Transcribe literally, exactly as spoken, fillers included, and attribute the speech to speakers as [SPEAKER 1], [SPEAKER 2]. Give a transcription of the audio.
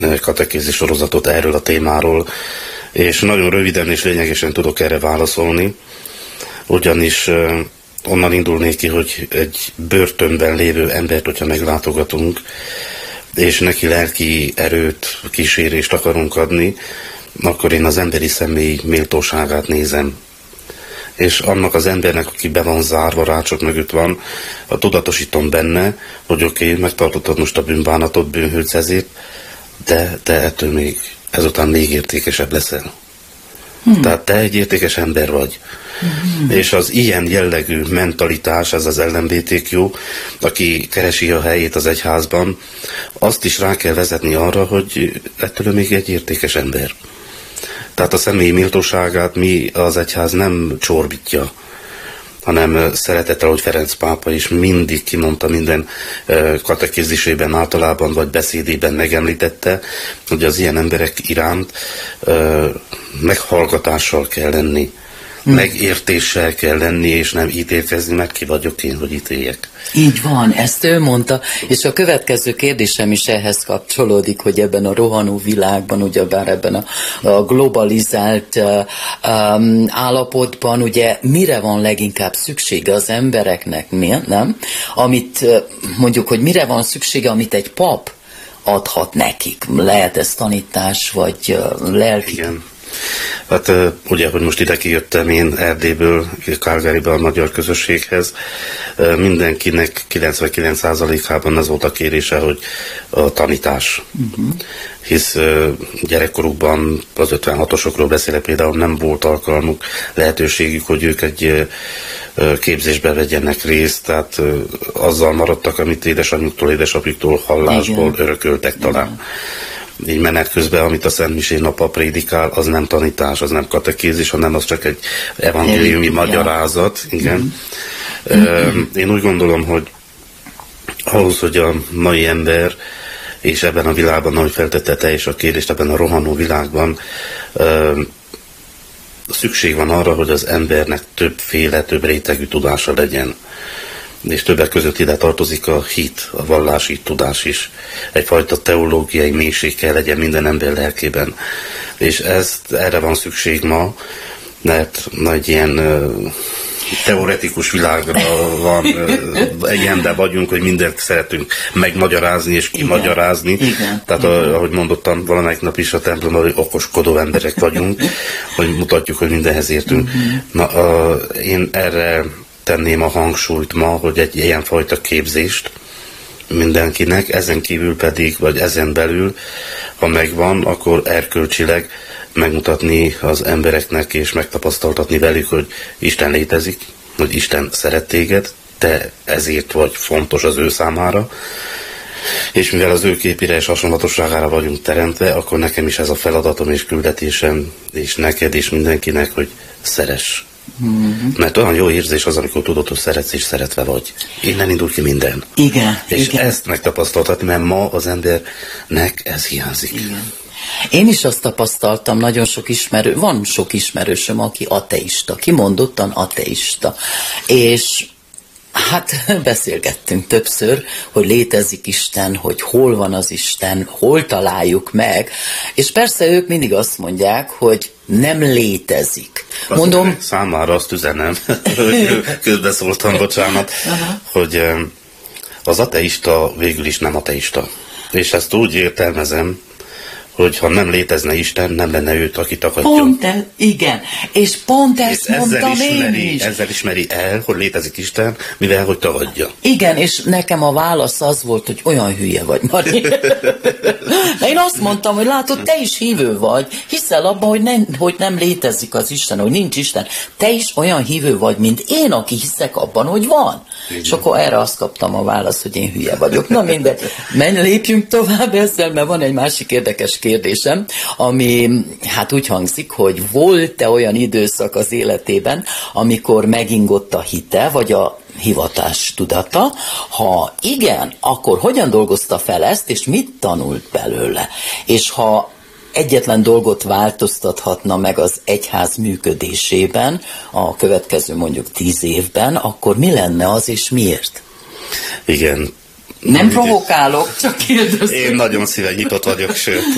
[SPEAKER 1] katekézis sorozatot erről a témáról, és nagyon röviden és lényegesen tudok erre válaszolni, ugyanis onnan indulnék ki, hogy egy börtönben lévő embert, hogyha meglátogatunk, és neki lelki erőt, kísérést akarunk adni, akkor én az emberi személy méltóságát nézem. És annak az embernek, aki be van zárva, rácsok mögött van, a tudatosítom benne, hogy oké, okay, megtartottad most a bűnbánatot, bűnhődsz ezért, de te ettől még, ezután még értékesebb leszel. Hmm. Tehát te egy értékes ember vagy. Hmm. És az ilyen jellegű mentalitás, ez az el em bé té kú, aki keresi a helyét az egyházban, azt is rá kell vezetni arra, hogy ettől még egy értékes ember. Tehát a személyi méltóságát mi az egyház nem csorbítja, hanem szeretettel, hogy Ferenc pápa is mindig kimondta, minden katekézisében általában, vagy beszédében megemlítette, hogy az ilyen emberek iránt meghallgatással kell lenni, hmm. megértéssel kell lenni, és nem ítélkezni, mert ki vagyok én, hogy ítéljek.
[SPEAKER 2] Így van, ezt ő mondta, és a következő kérdésem is ehhez kapcsolódik, hogy ebben a rohanó világban, ugyebár ebben a, a globalizált uh, um, állapotban, ugye mire van leginkább szüksége az embereknek, mi, nem? Amit uh, mondjuk, hogy mire van szüksége, amit egy pap adhat nekik. Lehet ez tanítás, vagy uh, lelki?
[SPEAKER 1] Igen. Hát ugye, hogy most ide kijöttem én Erdélyből, Calgaryba a magyar közösséghez, mindenkinek kilencvenkilenc százalékában az volt a kérése, hogy a tanítás. Uh-huh. Hisz gyerekkorukban, az ötvenhatosokról beszélek például, nem volt alkalmuk, lehetőségük, hogy ők egy képzésbe vegyenek részt, tehát azzal maradtak, amit édesanyjuktól, édesapjuktól, hallásból igen. örököltek talán. Igen. Így menet közben, amit a Szent Misén a pap prédikál, az nem tanítás, az nem katekézis, hanem az csak egy evangéliumi ja. magyarázat. Igen. Mm-hmm. Én úgy gondolom, hogy ahhoz, hogy a mai ember, és ebben a világban, ahogy feltette te is a kérdést, ebben a rohanó világban, szükség van arra, hogy az embernek többféle, több rétegű tudása legyen. És többek között ide tartozik a hit, a vallási tudás is. Egyfajta teológiai mélység kell legyen minden ember lelkében. És ezt, erre van szükség ma, mert nagy ilyen uh, teoretikus világra van, uh, ilyenben vagyunk, hogy mindent szeretünk megmagyarázni és kimagyarázni. Igen. Igen. Tehát Igen. ahogy mondottam valamelyik nap is a templomban, hogy okoskodó emberek vagyunk, hogy mutatjuk, hogy mindenhez értünk. Igen. Na, uh, én erre tenném a hangsúlyt ma, hogy egy ilyenfajta képzést mindenkinek, ezen kívül pedig, vagy ezen belül, ha megvan, akkor erkölcsileg megmutatni az embereknek, és megtapasztaltatni velük, hogy Isten létezik, hogy Isten szeret téged, te ezért vagy fontos az ő számára, és mivel az ő képére és hasonlatosságára vagyunk teremtve, akkor nekem is ez a feladatom és küldetésem, és neked és mindenkinek, hogy szeress. Mm-hmm. Mert olyan jó érzés az, amikor tudod, hogy szeretsz és szeretve vagy. Innen indul ki minden.
[SPEAKER 2] Igen.
[SPEAKER 1] És
[SPEAKER 2] igen.
[SPEAKER 1] ezt megtapasztaltatni, mert ma az embernek ez hiányzik.
[SPEAKER 2] Igen. Én is azt tapasztaltam, nagyon sok ismerő, van sok ismerősöm, aki ateista, kimondottan ateista. És hát beszélgettünk többször, hogy létezik Isten, hogy hol van az Isten, hol találjuk meg, és persze ők mindig azt mondják, hogy nem létezik.
[SPEAKER 1] Azt
[SPEAKER 2] Mondom...
[SPEAKER 1] Számára azt üzenem, hogy közbeszóltam, bocsánat, uh-huh. hogy az ateista végül is nem ateista. És ezt úgy értelmezem, hogy ha nem létezne Isten, nem lenne őt, aki takadja.
[SPEAKER 2] Pont el, igen. És pont ezt és mondtam
[SPEAKER 1] ismeri,
[SPEAKER 2] én is.
[SPEAKER 1] Ezzel ismeri el, hogy létezik Isten, mivel hogy tagadja.
[SPEAKER 2] Igen, és nekem a válasz az volt, hogy olyan hülye vagy, Mari. De én azt mondtam, hogy látod, te is hívő vagy, hiszel abban, hogy nem, hogy nem létezik az Isten, hogy nincs Isten. Te is olyan hívő vagy, mint én, aki hiszek abban, hogy van. Igen. És akkor erre azt kaptam a választ, hogy én hülye vagyok. Na mindegy, menj, lépjünk tovább ezzel, mert van egy másik érdekes kérdésem, ami hát úgy hangzik, hogy volt-e olyan időszak az életében, amikor megingott a hite, vagy a hivatás tudata? Ha igen, akkor hogyan dolgozta fel ezt, és mit tanult belőle? És ha egyetlen dolgot változtathatna meg az egyház működésében a következő mondjuk tíz évben, akkor mi lenne az, és miért?
[SPEAKER 1] Igen.
[SPEAKER 2] Nem provokálok, csak kérdezem.
[SPEAKER 1] Én nagyon szíven nyitott vagyok, sőt,